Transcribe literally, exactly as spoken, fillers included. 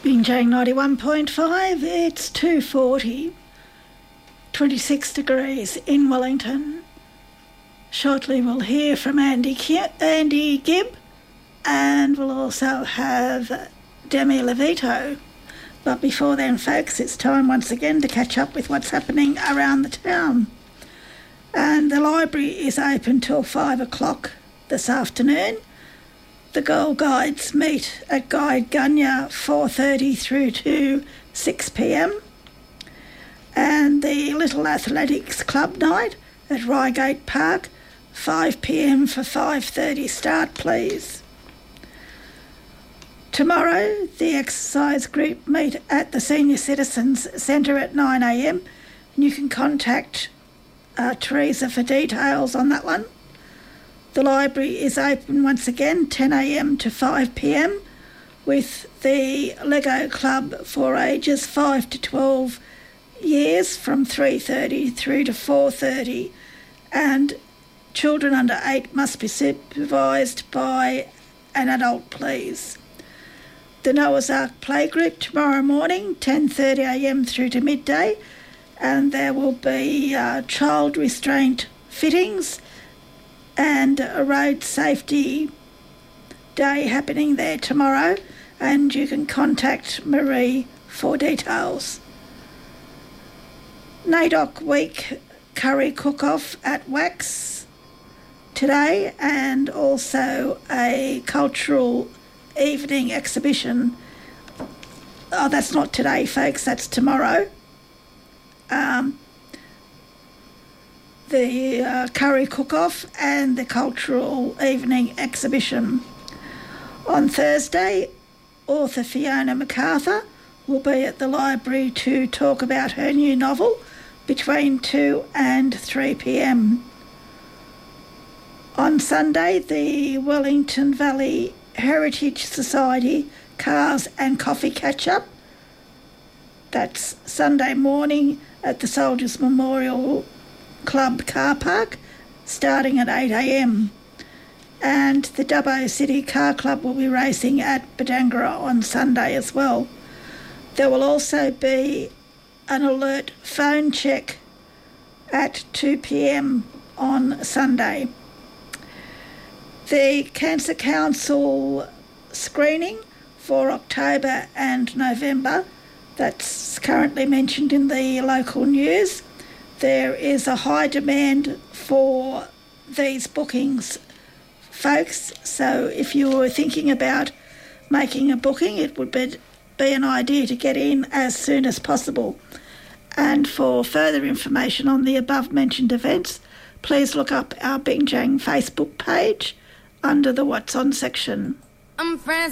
Binjang ninety-one point five, it's two forty, twenty-six degrees in Wellington. Shortly we'll hear from Andy, Ki- Andy Gibb, and we'll also have Demi Levito. But before then, folks, it's time once again to catch up with what's happening around the town. And the library is open till five o'clock this afternoon. The Girl Guides meet at Guide Gunya four thirty through to six p m. And the Little Athletics Club night at Reigate Park, five p m for five thirty start, please. Tomorrow, the exercise group meet at the Senior Citizens Centre at nine a m and you can contact uh, Teresa for details on that one. The library is open once again ten a m to five p m with the Lego Club for ages five to twelve years from three thirty through to four thirty, and children under eight must be supervised by an adult, please. The Noah's Ark Playgroup tomorrow morning, ten thirty a m through to midday, and there will be uh, child restraint fittings and a road safety day happening there tomorrow, and you can contact Marie for details. NAIDOC Week Curry Cook-Off at Wax today, and also a cultural evening exhibition. Oh, that's not today, folks, that's tomorrow. Um, the uh, curry cook-off and the cultural evening exhibition. On Thursday, author Fiona MacArthur will be at the library to talk about her new novel between two and three p m. On Sunday, the Wellington Valley Heritage Society Cars and Coffee Catch-Up. That's Sunday morning at the Soldiers Memorial Club car park, starting at eight a m. And the Dubbo City Car Club will be racing at Badangarra on Sunday as well. There will also be an alert phone check at two p m on Sunday. The Cancer Council screening for October and November, that's currently mentioned in the local news. There is a high demand for these bookings, folks, so if you were thinking about making a booking, it would be, be an idea to get in as soon as possible. And for further information on the above-mentioned events, please look up our Binjang Facebook page under the What's On section. I'm friends